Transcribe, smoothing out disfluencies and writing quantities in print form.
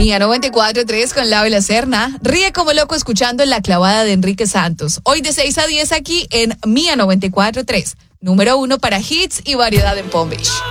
Mía 94.3 con Lau y la Serna. Ríe como loco escuchando La Clavada de Enrique Santos. Hoy de 6 a 10 aquí en Mía 94.3. Número 1 para hits y variedad en Palm Beach.